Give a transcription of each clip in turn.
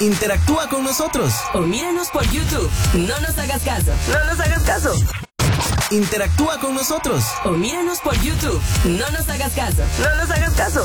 Interactúa con nosotros. O míranos por YouTube. No nos hagas caso. No nos hagas caso. Interactúa con nosotros. O míranos por YouTube. No nos hagas caso. No nos hagas caso.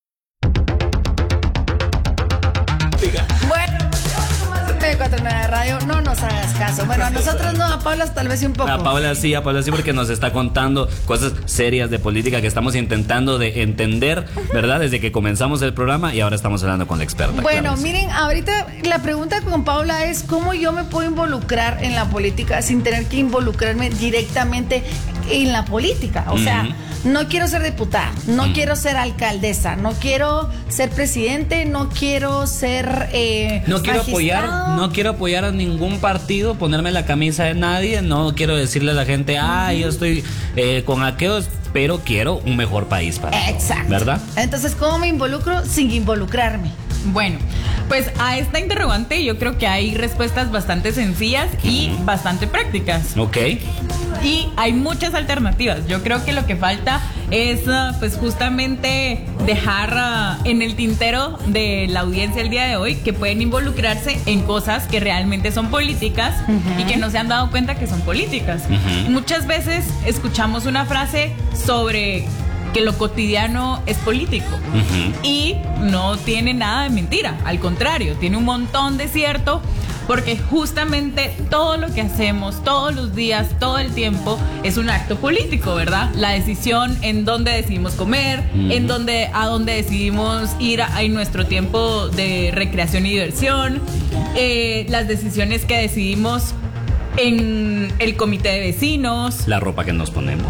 Bueno, 94.9 de radio, no nos hagas caso. Bueno, a nosotros no, a Paula tal vez sí un poco. A Paula sí porque nos está contando cosas serias de política que estamos intentando de entender, ¿verdad? Desde que comenzamos el programa y ahora estamos hablando con la experta. Bueno, claro. miren, ahorita la pregunta con Paula es cómo yo me puedo involucrar en la política sin tener que involucrarme directamente en la política. O sea, no quiero ser diputada, no quiero ser alcaldesa, no quiero ser presidente, no quiero ser No quiero apoyar a ningún partido, ponerme la camisa de nadie, no quiero decirle a la gente, yo estoy con aquellos, pero quiero un mejor país para todos. Exacto. ¿Verdad? Entonces, ¿cómo me involucro sin involucrarme? Bueno, pues a esta interrogante yo creo que hay respuestas bastante sencillas y bastante prácticas. Ok. Y hay muchas alternativas. Yo creo que lo que falta es pues justamente dejar en el tintero de la audiencia el día de hoy que pueden involucrarse en cosas que realmente son políticas y que no se han dado cuenta que son políticas. Muchas veces escuchamos una frase sobre que lo cotidiano es político y no tiene nada de mentira, al contrario, tiene un montón de cierto, porque justamente todo lo que hacemos todos los días, todo el tiempo, es un acto político, ¿verdad? La decisión en dónde decidimos comer, a dónde decidimos ir en nuestro tiempo de recreación y diversión, las decisiones que decidimos en el comité de vecinos, la ropa que nos ponemos,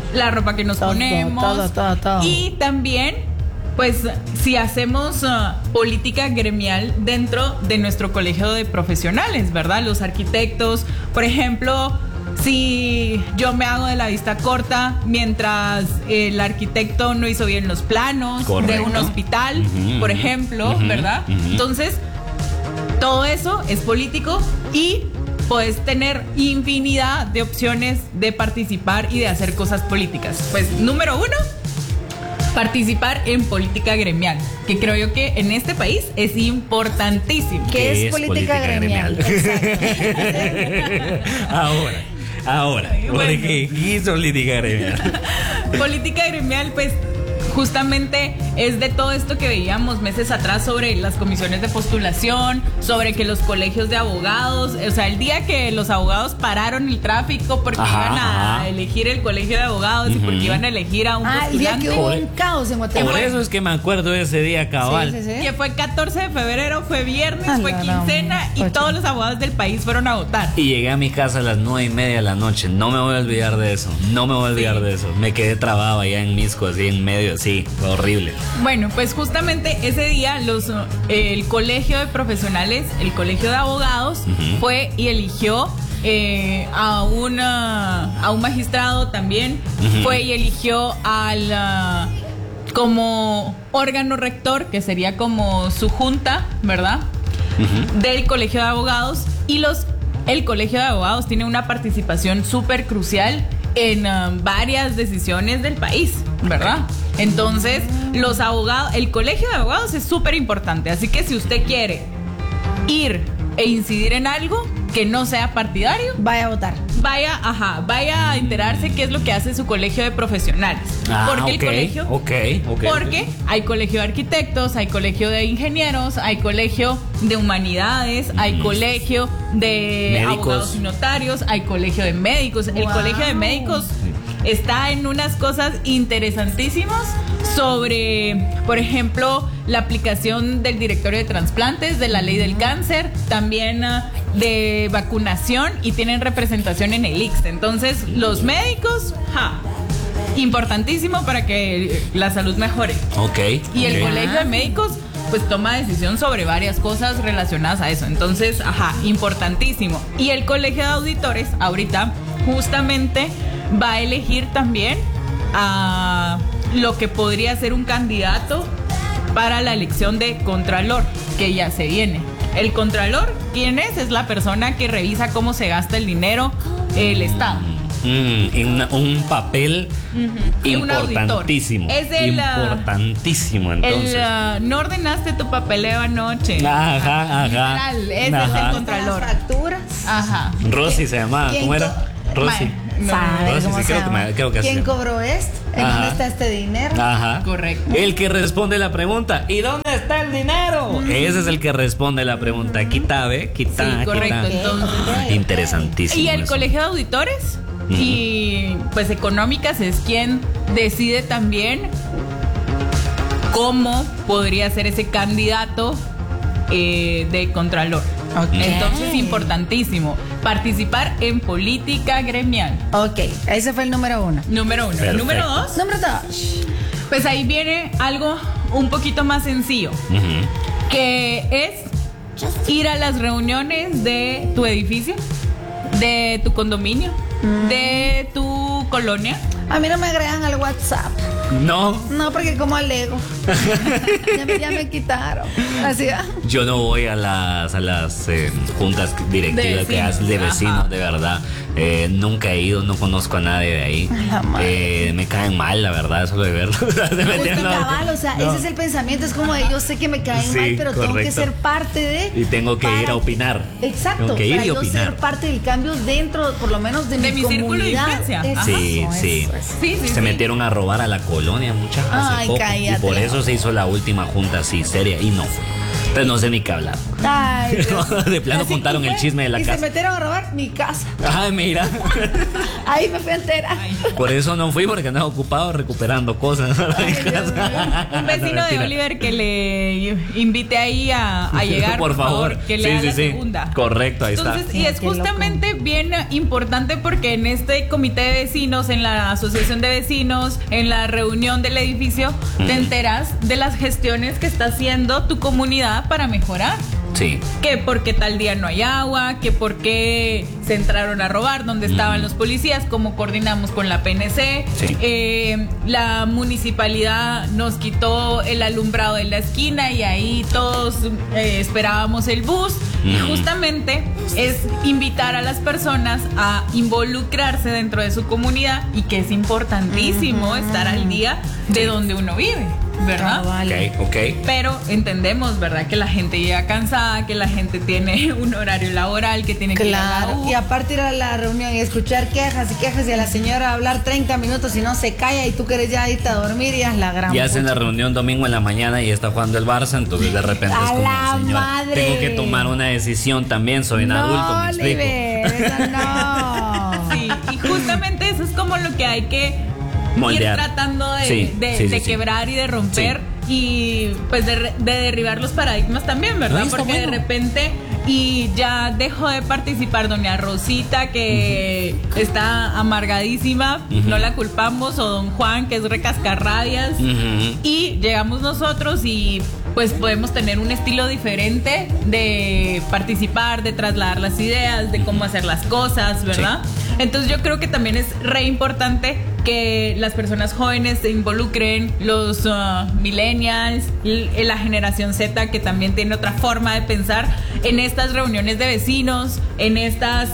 todo. Y también, pues, si hacemos política gremial dentro de nuestro colegio de profesionales, ¿verdad? Los arquitectos, por ejemplo, si yo me hago de la vista corta mientras el arquitecto no hizo bien los planos de un hospital, por ejemplo, ¿verdad? Entonces, todo eso es político y puedes tener infinidad de opciones de participar y de hacer cosas políticas. Pues, número 1, participar en política gremial, que creo yo que en este país es importantísimo. ¿Qué es política gremial? Ahora, Bueno. ¿qué es política gremial? Política gremial, pues, justamente es de todo esto que veíamos meses atrás sobre las comisiones de postulación, sobre que los colegios de abogados, o sea, el día que los abogados pararon el tráfico porque iban a elegir el colegio de abogados y porque iban a elegir a un postulante. El día que hubo un caos en Guatemala. Por eso es que me acuerdo de ese día cabal. Sí. Que fue 14 de febrero, fue viernes, fue quincena y Ocho. todos los abogados del país fueron a votar. Y llegué a mi casa a las 9:30 de la noche. No me voy a olvidar de eso. Me quedé trabado allá en Misco, así en medio, así. Fue horrible. Bueno, pues justamente ese día el colegio de profesionales, el colegio de abogados, fue y eligió a un magistrado también, fue y eligió al como órgano rector, que sería como su junta, ¿verdad? Del colegio de abogados. Y el colegio de abogados tiene una participación súper crucial en varias decisiones del país, ¿verdad? Entonces, el colegio de abogados es súper importante. Así que si usted quiere ir e incidir en algo que no sea partidario, vaya a votar. Vaya a enterarse qué es lo que hace su colegio de profesionales. Porque el colegio, porque hay colegio de arquitectos, hay colegio de ingenieros, hay colegio de humanidades, hay colegio de médicos, abogados y notarios, hay colegio de médicos. El colegio de médicos está en unas cosas interesantísimas sobre, por ejemplo, la aplicación del directorio de trasplantes, de la ley del cáncer, también de vacunación, y tienen representación en el ICSS. Entonces, los médicos, importantísimo para que la salud mejore. Y el colegio de médicos pues toma decisión sobre varias cosas relacionadas a eso. Entonces, importantísimo. Y el colegio de auditores ahorita justamente va a elegir también a lo que podría ser un candidato para la elección de contralor, que ya se viene. El contralor, ¿quién es? Es la persona que revisa cómo se gasta el dinero el Estado. un papel importantísimo. Es el, importantísimo, entonces. No ordenaste tu papeleo anoche. Ajá. Literal, ese es el contralor. Las facturas. Ajá. Rosy se llamaba, ¿cómo era? Rosy. ¿Sabe Rosy, cómo sí, se llama? creo que ¿Quién sí. cobró esto? ¿En Ajá. dónde está este dinero? Ajá. Correcto. El que responde la pregunta, ¿y dónde está el dinero? Ese es el que responde la pregunta. Quita, ¿ve? Quita. Sí, correcto. Entonces, Interesantísimo. y el eso. colegio de auditores y pues económicas es quien decide también cómo podría ser ese candidato de contralor. Ok. Entonces, importantísimo participar en política gremial. Ok, ese fue el número 1. Número 1. Perfecto. Número 2, Número 2. pues ahí viene algo un poquito más sencillo, Ujú. que es ir a las reuniones de tu edificio, de tu condominio, de tu colonia. A mí no me agregan al WhatsApp. No, No, porque como alego. ya me quitaron. Así, yo no voy a las juntas directivas que vecinos, hacen de vecinos, ajá. de verdad. Nunca he ido, no conozco a nadie de ahí. A la madre. Me caen mal, la verdad, solo de verlo. De meterlo. cabal, o sea, No. ese es el pensamiento. Es como de, yo sé que me caen Sí, mal, pero tengo que correcto. ser parte de. Y tengo que ir para- a opinar. Exacto. Tengo que ir para y yo opinar. ser parte del cambio dentro, por lo menos, de mi círculo de comunidad. influencia. Exacto, Sí, eso, sí. eso. Sí, sí, Se sí. metieron a robar a la colonia muchas hace Ay, poco. cállate. Y por eso se hizo la última junta así seria y no fue. Entonces no sé ni qué hablar. Ay, Dios. De plano Así, contaron y el fue, chisme de la y casa. se metieron a robar mi casa. Ay, mira. Ahí me fui entera. Por eso no fui, porque andaba ocupado recuperando cosas. Un vecino de Mentira. Oliver que le invite ahí a llegar, Por favor. que le haga la segunda. Correcto, ahí Entonces, está. y es Qué loco. justamente bien importante porque en este comité de vecinos, en la asociación de vecinos, en la reunión del edificio, te enteras de las gestiones que está haciendo tu comunidad para mejorar. Sí. Que porque tal día no hay agua, que porque se entraron a robar, dónde estaban los policías, cómo coordinamos con la PNC. Sí. La municipalidad nos quitó el alumbrado en la esquina y ahí todos esperábamos el bus. Y justamente es invitar a las personas a involucrarse dentro de su comunidad y que es importantísimo estar al día de donde uno vive, ¿verdad? Ah, vale. Ok. Pero entendemos, ¿verdad? Que la gente llega cansada, que la gente tiene un horario laboral, que tiene que ir a la Claro, U. y aparte ir a la reunión y escuchar quejas y a la señora hablar 30 minutos y no se calla y tú quieres ya irte a dormir y es la gran Y hacen la pucha. reunión domingo en la mañana y está jugando el Barça, entonces de repente ¡A es como, la señora, madre! tengo que tomar una decisión también, soy un adulto, me explico. Oliver, eso no. Sí, y justamente eso es como lo que hay que Moldear. ir tratando de, Sí, sí, sí. quebrar y de romper y pues de derribar los paradigmas también, ¿verdad? Ay, está Porque bueno. de repente y ya dejó de participar doña Rosita que está amargadísima, no la culpamos, o don Juan que es recascarrabias. Ujú. Y llegamos nosotros y pues podemos tener un estilo diferente de participar, de trasladar las ideas, de cómo hacer las cosas, ¿verdad? Entonces yo creo que también es re importante que las personas jóvenes se involucren, los millennials, la generación Z que también tiene otra forma de pensar en estas reuniones de vecinos, en estas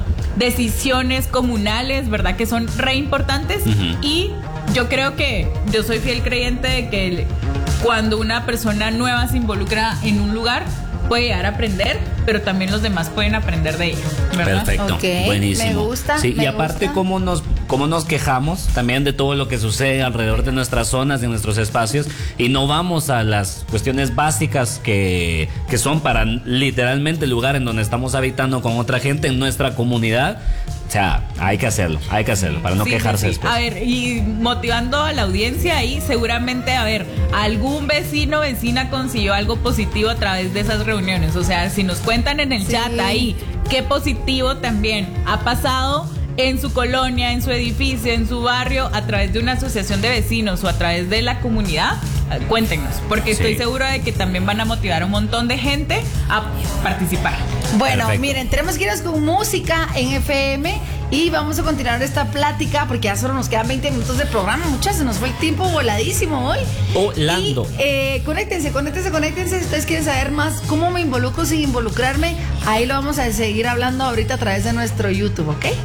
decisiones comunales, ¿verdad? Que son re importantes. Y yo creo que yo soy fiel creyente de que cuando una persona nueva se involucra en un lugar, puede llegar a aprender, pero también los demás pueden aprender de ello, ¿verdad? Perfecto, Ok, buenísimo. me gusta, Sí, me y aparte gusta. cómo nos quejamos también de todo lo que sucede alrededor de nuestras zonas, de nuestros espacios, y no vamos a las cuestiones básicas que son para literalmente el lugar en donde estamos habitando con otra gente en nuestra comunidad. O sea, hay que hacerlo para no Sí, quejarse sí, sí. después. A ver, y motivando a la audiencia ahí, seguramente, a ver, algún vecino, vecina consiguió algo positivo a través de esas reuniones. O sea, si nos cuentan en el Sí. chat ahí qué positivo también ha pasado en su colonia, en su edificio, en su barrio, a través de una asociación de vecinos o a través de la comunidad, cuéntenos, porque Sí. estoy segura de que también van a motivar a un montón de gente a participar. Bueno, Perfecto. miren, tenemos que irnos con música en FM y vamos a continuar esta plática porque ya solo nos quedan 20 minutos de programa. Muchas, se nos fue el tiempo voladísimo hoy. Volando. Y conéctense. Si ustedes quieren saber más cómo me involucro sin involucrarme, ahí lo vamos a seguir hablando ahorita a través de nuestro YouTube, ¿ok?